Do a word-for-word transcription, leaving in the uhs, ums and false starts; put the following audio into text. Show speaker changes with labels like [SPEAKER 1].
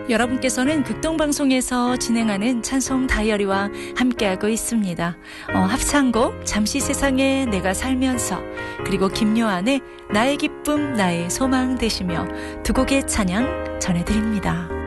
[SPEAKER 1] 여러분께서는 극동방송에서 진행하는 찬송 다이어리와 함께하고 있습니다. 어, 합창곡 잠시 세상에 내가 살면서, 그리고 김요한의 나의 기쁨 나의 소망 되시며 두 곡의 찬양 전해드립니다.